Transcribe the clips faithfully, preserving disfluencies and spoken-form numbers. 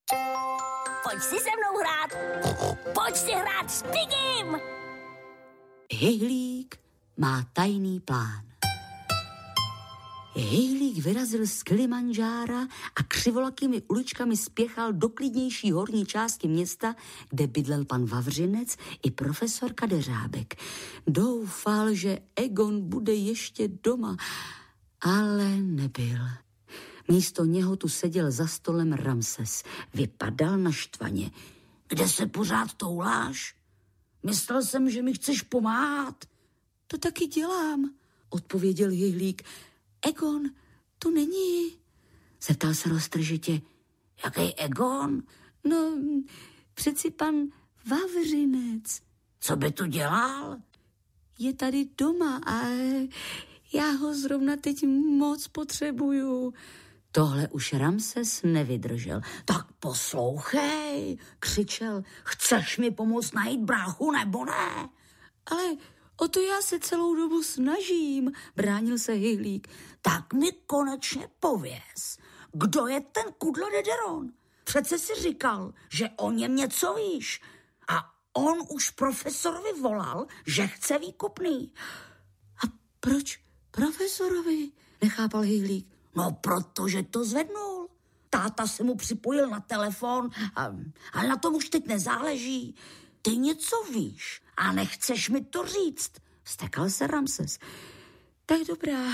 Pojď si se mnou hrát. Pojď si hrát s Pigim. Hyhlík má tajný plán. Hyhlík vyrazil z Kilimandžára a křivolakými uličkami spěchal do klidnější horní části města, kde bydlel pan Vavřinec i profesor Kadeřábek. Doufal, že Egon bude ještě doma, ale nebyl. Místo něho tu seděl za stolem Ramses. Vypadal naštvaně. Kde se pořád touláš? Myslel jsem, že mi chceš pomáhat. To taky dělám, odpověděl Hyhlík. Egon tu není. Zeptal se roztržitě. Jaký Egon? No, přeci pan Vavřinec. Co by tu dělal? Je tady doma a já ho zrovna teď moc potřebuju. Tohle už Ramses nevydržel. Tak poslouchej, křičel. Chceš mi pomoct najít bráchu nebo ne? Ale o to já se celou dobu snažím, bránil se Hyhlík. Tak mi konečně pověz, kdo je ten Kudla de Deron? Přece si říkal, že o něm něco víš. A on už profesorovi volal, že chce výkupný. A proč profesorovi? Nechápal Hyhlík. No, protože to zvednul. Táta se mu připojil na telefon, a, ale na tom už teď nezáleží. Ty něco víš a nechceš mi to říct, vztekal se Ramses. Tak dobrá,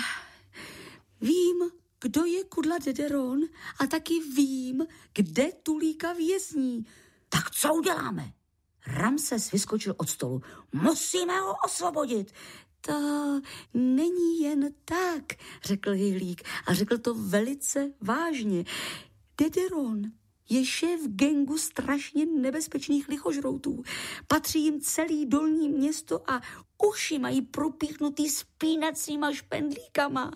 vím, kdo je Kudla de Deron a taky vím, kde Tulíka vězní. Tak co uděláme? Ramses vyskočil od stolu. Musíme ho osvobodit. To není jen tak, řekl Hyhlík a řekl to velice vážně. De Deron je šéf gengu strašně nebezpečných lichožroutů. Patří jim celý dolní město a uši mají propíchnutý spínacíma špendlíkama.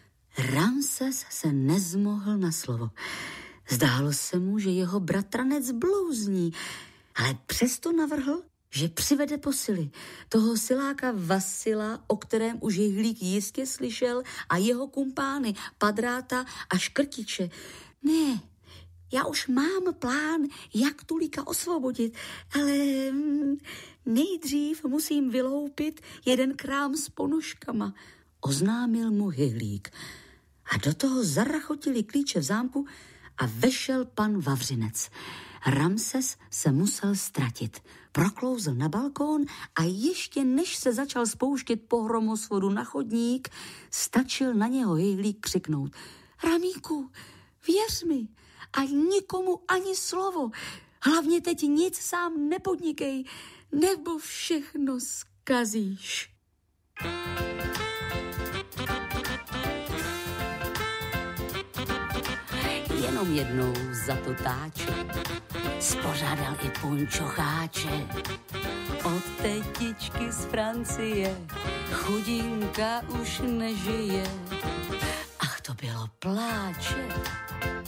Ramses se nezmohl na slovo. Zdálo se mu, že jeho bratranec blouzní, ale přesto navrhl, že přivede posily. Toho siláka Vasila, o kterém už Hyhlík jistě slyšel, a jeho kumpány Padráta a Škrtiče. Ne, já už mám plán, jak Tulíka osvobodit, ale nejdřív musím vyloupit jeden krám s ponožkama, oznámil mu Hyhlík. A do toho zarachotili klíče v zámku a vešel pan Vavřinec. Ramses se musel ztratit. Proklouzl na balkón a ještě než se začal spouštět po hromosvodu na chodník, stačil na něho Hyhlík křiknout. Ramíku, věř mi a nikomu ani slovo. Hlavně teď nic sám nepodnikej, nebo všechno zkazíš. Jenom jednou za to táče spořádal i punčocháče. Od tetičky z Francie chudinka už nežije. Ach, to bylo pláče.